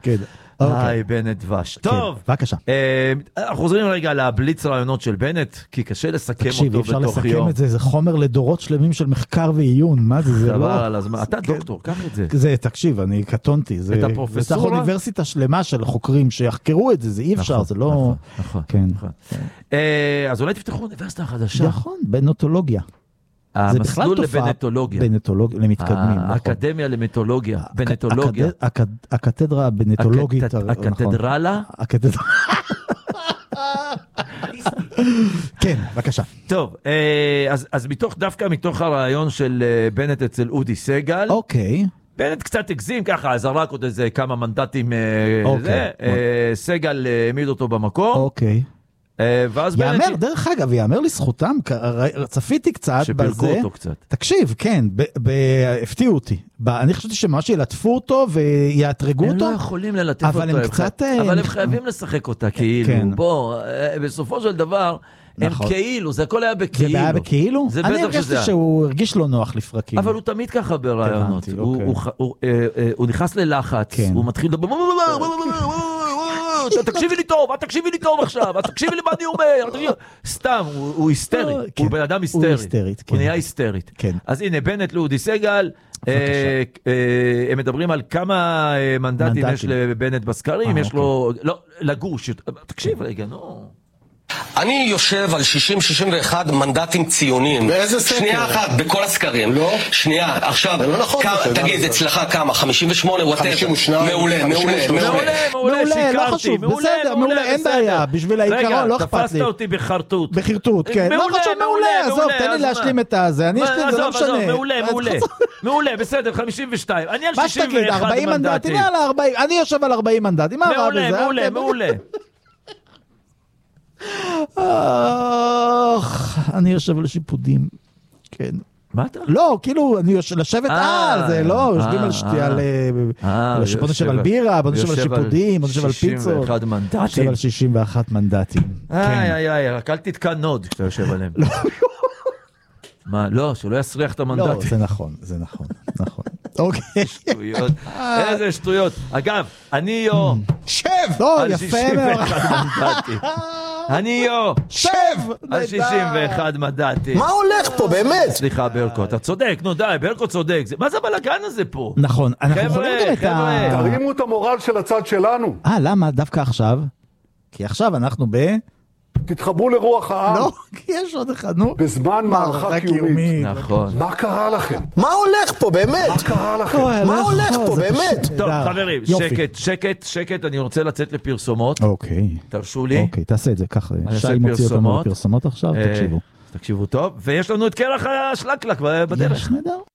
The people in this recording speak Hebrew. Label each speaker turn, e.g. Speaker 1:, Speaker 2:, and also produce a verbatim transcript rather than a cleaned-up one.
Speaker 1: כן.
Speaker 2: היי, בנט דבש. טוב.
Speaker 1: בבקשה.
Speaker 2: אנחנו חוזרים רגע לבליץ רעיונות של בנט, כי קשה לסכם אותו בתוך יום.
Speaker 1: תקשיב, אפשר לסכם את זה, זה חומר לדורות שלמים של מחקר ועיון, מה זה, זה לא...
Speaker 2: אתה דוקטור, קח את זה.
Speaker 1: זה, תקשיב, אני קטונתי.
Speaker 2: את הפרופסורה?
Speaker 1: זה אוניברסיטה שלמה של חוקרים שיחקרו את זה, זה אי אפשר, זה לא...
Speaker 2: נכון, נכון. אז אולי תפתחו אוניברסיטה חדשה.
Speaker 1: נכון, בנטולוגיה.
Speaker 2: המסלול לבנטולוגיה.
Speaker 1: בנטולוגיה, למתקדמים.
Speaker 2: האקדמיה למטולוגיה, בנטולוגיה.
Speaker 1: הקתדרה הבנטולוגית.
Speaker 2: הקתדרלה?
Speaker 1: הקתדרה. כן, בבקשה.
Speaker 2: טוב, אז מתוך, דווקא מתוך הרעיון של בנט אצל אודי סגל.
Speaker 1: אוקיי.
Speaker 2: בנט קצת הגזים ככה, זרק עוד איזה כמה מנדטים. סגל העמיד אותו במקום.
Speaker 1: אוקיי. יאמר, דרך אגב, יאמר לזכותם, צפיתי קצת בזה, תקשיב, כן, הפתיעו אותי, אני חשבתי שמה שילטפו אותו ויאתרגו אותו,
Speaker 2: הם לא יכולים ללטף אותו, אבל הם חייבים לשחק אותה כאילו, בוא, בסופו של דבר, הם כאילו, זה הכל היה בכאילו.
Speaker 1: זה היה בכאילו? אני הרגשתי שהוא הרגיש לו נוח לפרקים.
Speaker 2: אבל הוא תמיד ככה ברעיונות, הוא נכנס ללחץ, הוא מתחיל לדבר, תקשיבי לי טוב, תקשיבי לי טוב עכשיו, תקשיבי לי מה אני אומר, סתם, הוא היסטרי, הוא בן אדם היסטרי, הוא נהיה היסטרית. אז הנה, בנט לאודי סגל, הם מדברים על כמה מנדטים יש לבנט בסקרים, יש לו, לא, לגוש, תקשיב רגע, נו.
Speaker 3: אני יושב על שישים שישים ואחת מנדטים ציוניים.
Speaker 4: באיזה סקר?
Speaker 3: שנייה אחת, בכל הסקרים.
Speaker 4: לא.
Speaker 3: שנייה, עכשיו,
Speaker 4: לא נכון,
Speaker 3: תגיד, אצלך כמה? חמישים ושמונה,
Speaker 4: חמישים ושתיים.
Speaker 3: מעולה, מעולה,
Speaker 2: מעולה, מעולה, שיקרתי, מעולה,
Speaker 1: מעולה, אין בעיה, בשביל העיקרון, לא אכפת לי.
Speaker 2: רגע, תפסת אותי בחרטוט.
Speaker 1: בחרטוט, כן. לא חשוב, מעולה, עזוב, תן לי להשלים את הזה, אני אשלים, זה לא משנה.
Speaker 2: מעולה, מעולה, מעולה, בסדר, חמישים ושתיים. אני על שישים ואחת מנדטים.
Speaker 1: אני יושב על ארבעים מנדטים, מה רע בזה?
Speaker 2: מעולה, מעולה.
Speaker 1: אני יושב על שיפודים, כן.
Speaker 2: מה אתה?
Speaker 1: לא, כאילו, אני יושב לשבת על זה, לא, יושבים על שתייה, בוא נשב על בירה, בוא נשב על שיפודים, בוא נשב על פיצות.
Speaker 2: שישים ואחת מנדטים.
Speaker 1: יושב על שישים ואחת מנדטים.
Speaker 2: איי, איי, איי, רק אל תתקן נוד כשאתה יושב עליהם. מה, לא, שלא יסריח את המנדטים.
Speaker 1: לא, זה נכון, זה נכון, נכון. אוקיי.
Speaker 2: שטויות, איזה שטויות. אגב, אני יו...
Speaker 1: שב! לא, יפה מאוד.
Speaker 2: אני יו...
Speaker 1: שב!
Speaker 2: על שישים ואחת מנדטים.
Speaker 4: מה הולך פה, באמת?
Speaker 2: סליחה, ברקו, אתה צודק, נו די, ברקו צודק. מה זה הבלגן הזה פה?
Speaker 1: נכון, אנחנו יכולים גם את ה...
Speaker 4: תרימו את המורל של הצד שלנו.
Speaker 1: אה, למה? דווקא עכשיו? כי עכשיו אנחנו ב...
Speaker 4: תתחברו לרוח העם.
Speaker 1: לא, כי יש עוד אחד, נו.
Speaker 4: בזמן מערכה קיומית.
Speaker 2: נכון.
Speaker 4: מה קרה לכם? מה הולך פה, באמת? מה קרה לכם? מה הולך פה, באמת?
Speaker 2: טוב, חברים, שקט, שקט, שקט, אני רוצה לצאת לפרסומות.
Speaker 1: אוקיי.
Speaker 2: תרשו לי.
Speaker 1: אוקיי, תעשה את זה ככה. שי מוציא אותנו לפרסומות עכשיו, תקשיבו.
Speaker 2: תקשיבו טוב, ויש לנו את קרח השלקלק בדרך.
Speaker 1: יש נהדר.